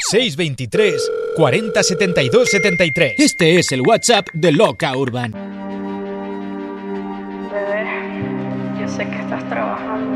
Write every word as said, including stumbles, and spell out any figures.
seis veintitrés, cuarenta setenta y dos setenta y tres. Este es el WhatsApp de Loca Urban. Bebé, yo sé que estás trabajando